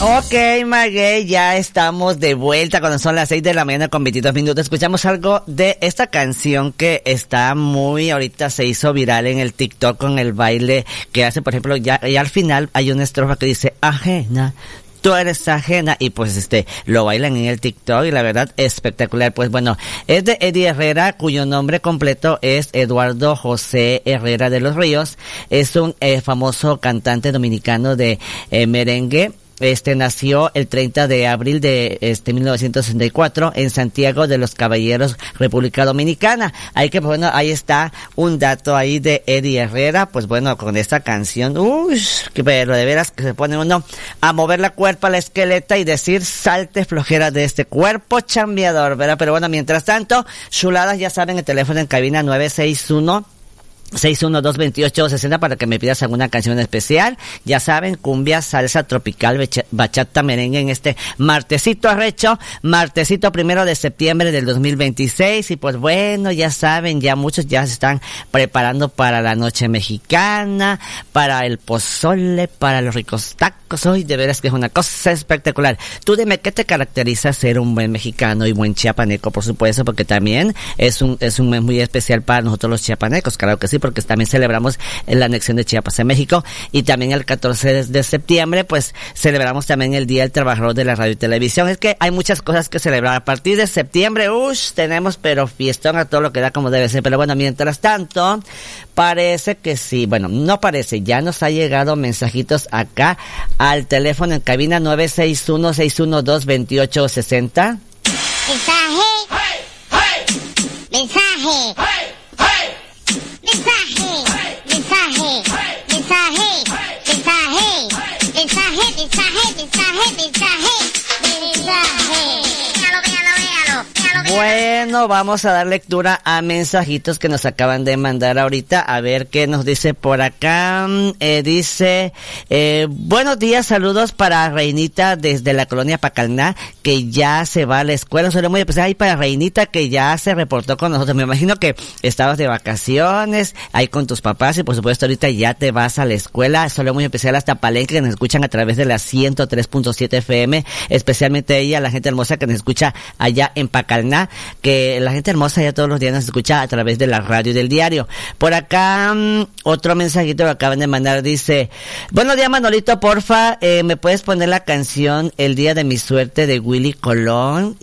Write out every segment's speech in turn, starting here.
Ok, Maguey, ya estamos de vuelta cuando son las 6 de la mañana con 22 minutos. Escuchamos algo de esta canción que está ahorita se hizo viral en el TikTok con el baile que hace, por ejemplo, ya al final hay una estrofa que dice, ajena, tú eres ajena, y pues lo bailan en el TikTok y la verdad espectacular. Pues bueno, es de Eddie Herrera, cuyo nombre completo es Eduardo José Herrera de los Ríos. Es un famoso cantante dominicano de merengue. Nació el 30 de abril de 1964 en Santiago de los Caballeros, República Dominicana. Ahí está un dato ahí de Eddie Herrera. Pues bueno, con esta canción, pero de veras que se pone uno a mover la cuerpa, la esqueleta y decir, salte flojera de este cuerpo chambeador, ¿verdad? Pero bueno, mientras tanto, chuladas, ya saben, el teléfono en cabina 961-612-2860 para que me pidas alguna canción especial. Ya saben, cumbia, salsa, tropical, bachata, merengue en este martesito arrecho, martesito 1 de septiembre del 2026. Y pues bueno, ya saben, ya muchos ya se están preparando para la noche mexicana, para el pozole, para los ricos tacos. Hoy de veras que es una cosa espectacular. Tú dime, ¿qué te caracteriza ser un buen mexicano y buen chiapaneco? Por supuesto, porque también es un mes muy especial para nosotros los chiapanecos, claro que sí, porque también celebramos la anexión de Chiapas a México, y también el 14 de septiembre pues celebramos también el Día del Trabajador de la Radio y Televisión. Es que hay muchas cosas que celebrar a partir de septiembre. Tenemos pero fiestón a todo lo que da, como debe ser. Pero bueno, mientras tanto, parece que sí, bueno, no parece, ya nos ha llegado mensajitos acá al teléfono en cabina 961-612-2860. Mensaje. Mensaje. Bueno, vamos a dar lectura a mensajitos que nos acaban de mandar ahorita. A ver qué nos dice por acá. Dice, buenos días, saludos para Reinita desde la colonia Pacalná, que ya se va a la escuela. Un saludo muy especial ahí para Reinita, que ya se reportó con nosotros. Me imagino que estabas de vacaciones ahí con tus papás y por supuesto ahorita ya te vas a la escuela. Un saludo muy especial hasta Palenque, que nos escuchan a través de la 103.7 FM, especialmente ella, la gente hermosa que nos escucha allá en Pacalná, que la gente hermosa ya todos los días nos escucha a través de la radio y del diario. Por acá, otro mensajito que acaban de mandar, dice, buenos días, Manolito, porfa, ¿me puedes poner la canción El Día de mi Suerte de Willy Colón?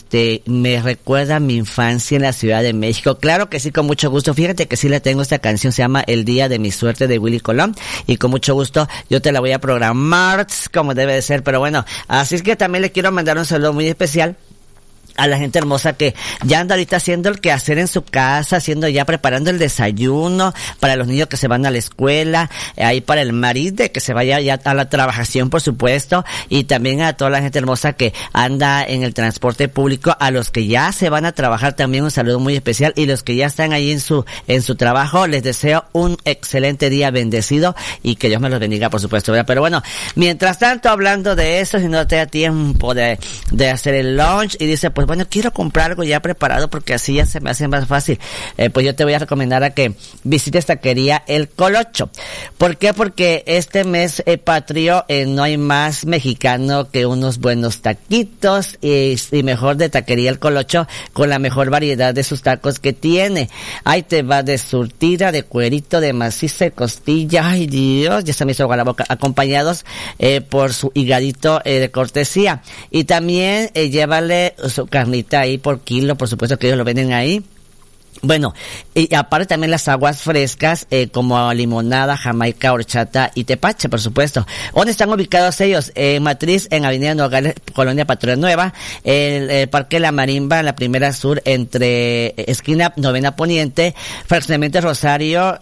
Me recuerda a mi infancia en la Ciudad de México. Claro que sí, con mucho gusto. Fíjate que sí le tengo esta canción, se llama El Día de mi Suerte de Willy Colón, y con mucho gusto yo te la voy a programar como debe de ser. Pero bueno, así es que también le quiero mandar un saludo muy especial a la gente hermosa que ya anda ahorita haciendo el quehacer en su casa, preparando el desayuno para los niños que se van a la escuela, ahí para el marido que se vaya ya a la trabajación, por supuesto, y también a toda la gente hermosa que anda en el transporte público, a los que ya se van a trabajar también un saludo muy especial, y los que ya están ahí en su trabajo, les deseo un excelente día bendecido y que Dios me los bendiga, por supuesto, ¿verdad? Pero bueno, mientras tanto, hablando de eso, si no te da tiempo de hacer el lunch y dice, pues bueno, quiero comprar algo ya preparado porque así ya se me hace más fácil, pues yo te voy a recomendar a que visites Taquería El Colocho. ¿Por qué? Porque este mes patrio no hay más mexicano que unos buenos taquitos y mejor de Taquería El Colocho, con la mejor variedad de sus tacos que tiene. Ahí te va de surtida, de cuerito, de maciza, de costilla, ay Dios, ya se me hizo agua la boca, acompañados por su higadito de cortesía, y también llévale su carnita ahí por kilo, por supuesto que ellos lo venden ahí. Bueno, y aparte también las aguas frescas, como limonada, jamaica, horchata y tepache, por supuesto. ¿Dónde están ubicados ellos? Matriz, en Avenida Nogales, Colonia Patria Nueva, el Parque La Marimba, en la Primera Sur, entre esquina Novena Poniente, Fraccionamiento Rosario,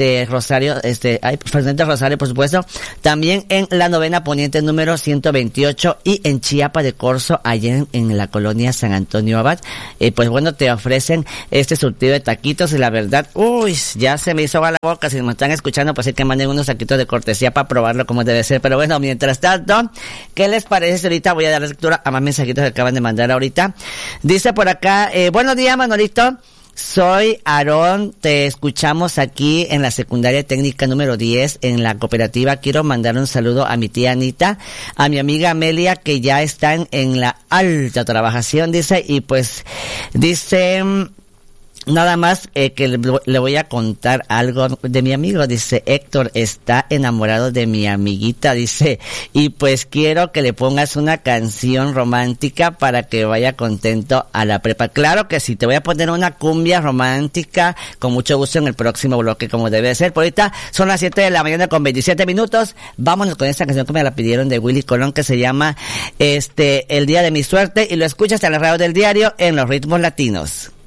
Fraccionamiento Rosario, por supuesto. También en la Novena Poniente, número 128, y en Chiapa de Corzo, allá en la Colonia San Antonio Abad. Pues bueno, te ofrecen este surtido de taquitos, y la verdad, ya se me hizo agua la boca. Si me están escuchando, pues hay que manden unos taquitos de cortesía para probarlo como debe ser. Pero bueno, mientras tanto, ¿qué les parece si ahorita voy a dar lectura a más mensajitos que acaban de mandar ahorita? Dice por acá, buenos días, Manolito. soy Aarón, te escuchamos aquí en la secundaria técnica número 10 en la cooperativa. Quiero mandar un saludo a mi tía Anita, a mi amiga Amelia, que ya están en la alta trabajación, dice, y pues dice... Nada más que le voy a contar algo de mi amigo. Dice, Héctor está enamorado de mi amiguita, dice, y pues quiero que le pongas una canción romántica para que vaya contento a la prepa. Claro que sí, te voy a poner una cumbia romántica con mucho gusto en el próximo bloque, como debe ser. Por ahorita son las 7 de la mañana con 27 minutos. Vámonos con esta canción que me la pidieron de Willy Colón, que se llama El Día de mi Suerte, y lo escuchas en la radio del diario en los ritmos latinos.